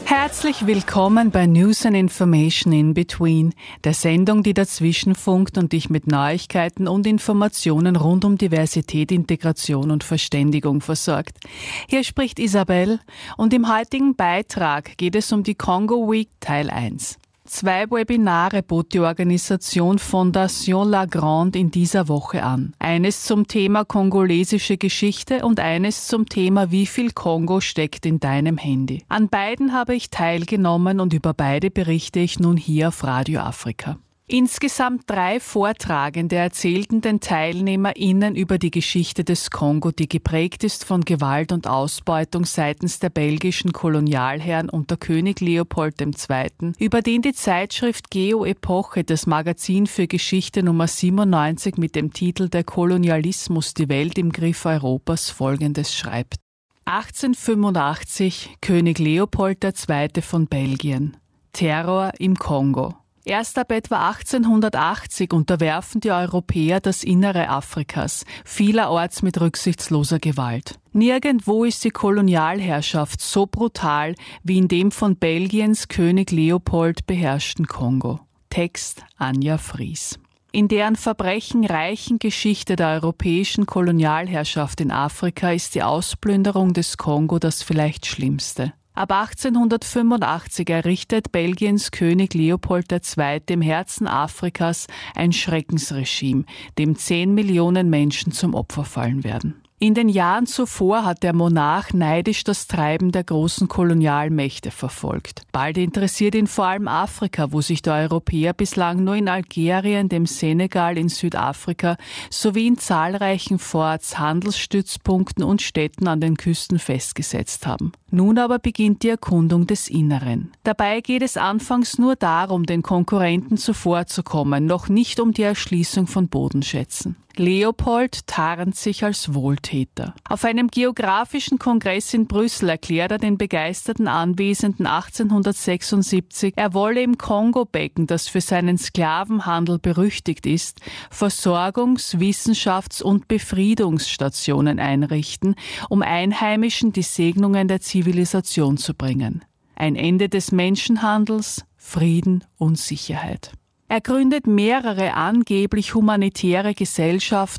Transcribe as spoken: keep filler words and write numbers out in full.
Herzlich willkommen bei News and Information in Between, der Sendung, die dazwischen funkt und dich mit Neuigkeiten und Informationen rund um Diversität, Integration und Verständigung versorgt. Hier spricht Isabel und im heutigen Beitrag geht es um die Congo Week Teil eins. Zwei Webinare bot die Organisation Fondation La Grande in dieser Woche an. Eines zum Thema kongolesische Geschichte und eines zum Thema Wie viel Kongo steckt in deinem Handy. An beiden habe ich teilgenommen und über beide berichte ich nun hier auf Radio Afrika. Insgesamt drei Vortragende erzählten den TeilnehmerInnen über die Geschichte des Kongo, die geprägt ist von Gewalt und Ausbeutung seitens der belgischen Kolonialherren unter König Leopold der Zweite, über den die Zeitschrift Geo-Epoche, das Magazin für Geschichte Nummer siebenundneunzig mit dem Titel Der Kolonialismus, die Welt im Griff Europas, Folgendes schreibt. achtzehnhundertfünfundachtzig, König Leopold der Zweite von Belgien. Terror im Kongo. Erst ab etwa achtzehnhundertachtzig unterwerfen die Europäer das Innere Afrikas, vielerorts mit rücksichtsloser Gewalt. Nirgendwo ist die Kolonialherrschaft so brutal wie in dem von Belgiens König Leopold beherrschten Kongo. Text Anja Fries. In deren verbrechenreichen Geschichte der europäischen Kolonialherrschaft in Afrika ist die Ausplünderung des Kongo das vielleicht Schlimmste. Ab achtzehnhundertfünfundachtzig errichtet Belgiens König Leopold der Zweite im Herzen Afrikas ein Schreckensregime, dem zehn Millionen Menschen zum Opfer fallen werden. In den Jahren zuvor hat der Monarch neidisch das Treiben der großen Kolonialmächte verfolgt. Bald interessiert ihn vor allem Afrika, wo sich der Europäer bislang nur in Algerien, dem Senegal, in Südafrika sowie in zahlreichen Forts, Handelsstützpunkten und Städten an den Küsten festgesetzt haben. Nun aber beginnt die Erkundung des Inneren. Dabei geht es anfangs nur darum, den Konkurrenten zuvorzukommen, noch nicht um die Erschließung von Bodenschätzen. Leopold tarnt sich als Wohltäter. Auf einem geografischen Kongress in Brüssel erklärt er den begeisterten Anwesenden achtzehnhundertsechsundsiebzig, er wolle im Kongo-Becken, das für seinen Sklavenhandel berüchtigt ist, Versorgungs-, Wissenschafts- und Befriedungsstationen einrichten, um Einheimischen die Segnungen der Zivilisation zu bringen. Ein Ende des Menschenhandels, Frieden und Sicherheit. Er gründet mehrere angeblich humanitäre Gesellschaften